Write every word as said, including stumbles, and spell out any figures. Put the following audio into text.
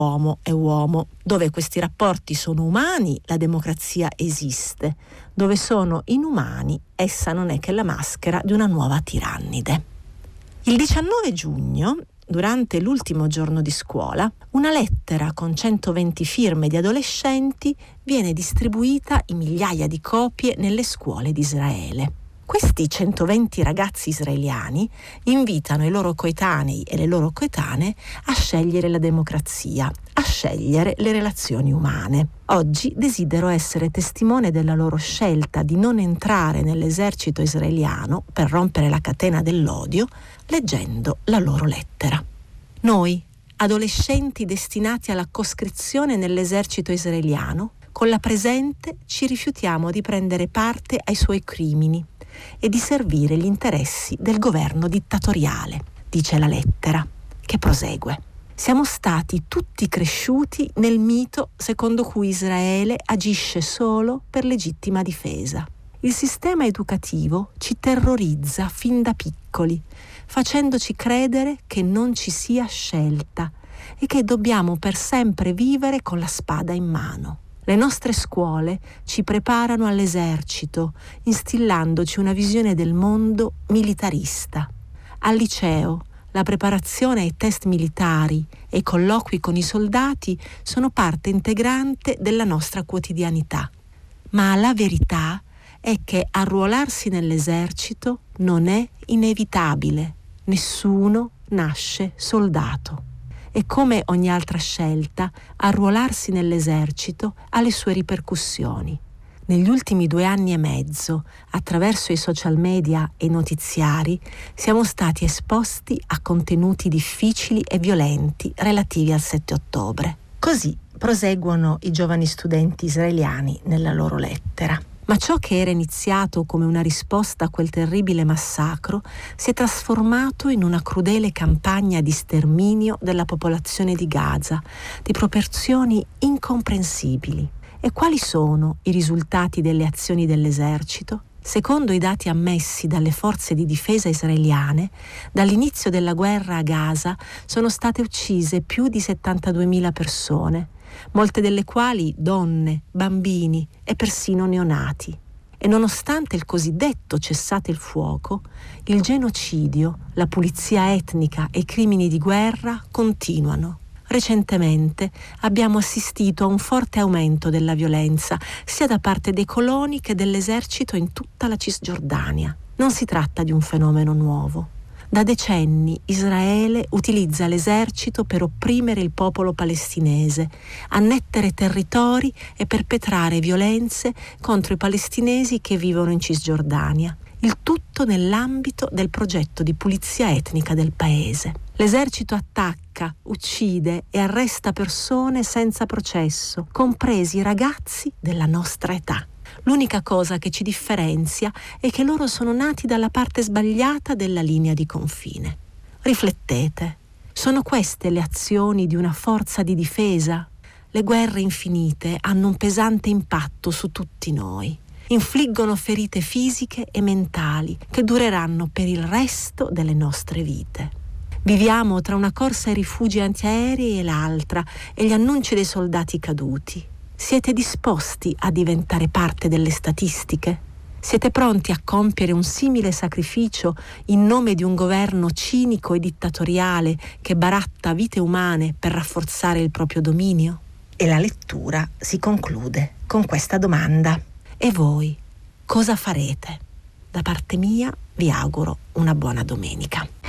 uomo è uomo. Dove questi rapporti sono umani, la democrazia esiste. Dove sono inumani, essa non è che la maschera di una nuova tirannide. Il diciannove giugno, durante l'ultimo giorno di scuola, una lettera con centoventi firme di adolescenti viene distribuita in migliaia di copie nelle scuole di Israele. Questi centoventi ragazzi israeliani invitano i loro coetanei e le loro coetanee a scegliere la democrazia, a scegliere le relazioni umane. Oggi desidero essere testimone della loro scelta di non entrare nell'esercito israeliano per rompere la catena dell'odio, leggendo la loro lettera. Noi, adolescenti destinati alla coscrizione nell'esercito israeliano, con la presente ci rifiutiamo di prendere parte ai suoi crimini e di servire gli interessi del governo dittatoriale, dice la lettera, che prosegue. Siamo stati tutti cresciuti nel mito secondo cui Israele agisce solo per legittima difesa. Il sistema educativo ci terrorizza fin da piccoli, facendoci credere che non ci sia scelta e che dobbiamo per sempre vivere con la spada in mano. Le nostre scuole ci preparano all'esercito, instillandoci una visione del mondo militarista. Al liceo, la preparazione ai test militari e i colloqui con i soldati sono parte integrante della nostra quotidianità. Ma la verità è che arruolarsi nell'esercito non è inevitabile. Nessuno nasce soldato. E come ogni altra scelta, arruolarsi nell'esercito ha le sue ripercussioni. Negli ultimi due anni e mezzo, attraverso i social media e i notiziari, siamo stati esposti a contenuti difficili e violenti relativi al sette ottobre. Così proseguono i giovani studenti israeliani nella loro lettera. Ma ciò che era iniziato come una risposta a quel terribile massacro si è trasformato in una crudele campagna di sterminio della popolazione di Gaza, di proporzioni incomprensibili. E quali sono i risultati delle azioni dell'esercito? Secondo i dati ammessi dalle forze di difesa israeliane, dall'inizio della guerra a Gaza sono state uccise più di settantaduemila persone, molte delle quali donne, bambini e persino neonati. E nonostante il cosiddetto cessate il fuoco, il genocidio, la pulizia etnica e i crimini di guerra continuano. Recentemente abbiamo assistito a un forte aumento della violenza, sia da parte dei coloni che dell'esercito in tutta la Cisgiordania. Non si tratta di un fenomeno nuovo. Da decenni Israele utilizza l'esercito per opprimere il popolo palestinese, annettere territori e perpetrare violenze contro i palestinesi che vivono in Cisgiordania. Il tutto nell'ambito del progetto di pulizia etnica del paese. L'esercito attacca, uccide e arresta persone senza processo, compresi i ragazzi della nostra età. L'unica cosa che ci differenzia è che loro sono nati dalla parte sbagliata della linea di confine. Riflettete, sono queste le azioni di una forza di difesa? Le guerre infinite hanno un pesante impatto su tutti noi. Infliggono ferite fisiche e mentali che dureranno per il resto delle nostre vite. Viviamo tra una corsa ai rifugi antiaerei e l'altra e gli annunci dei soldati caduti. Siete disposti a diventare parte delle statistiche? Siete pronti a compiere un simile sacrificio in nome di un governo cinico e dittatoriale che baratta vite umane per rafforzare il proprio dominio? E la lettura si conclude con questa domanda. E voi cosa farete? Da parte mia vi auguro una buona domenica.